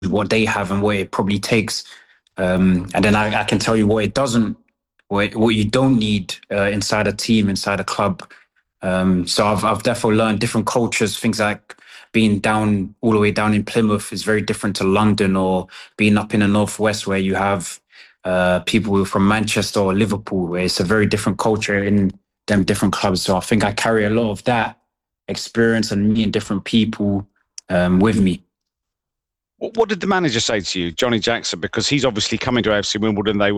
what they have and what it probably takes. And then I can tell you what it doesn't, what you don't need inside a team, inside a club. So I've definitely learned different cultures, things like being down all the way down in Plymouth is very different to London, or being up in the Northwest where you have people from Manchester or Liverpool, where it's a very different culture in them different clubs. So I think I carry a lot of that experience and meeting different people with me. What did the manager say to you, Johnny Jackson? Because he's obviously coming to AFC Wimbledon. They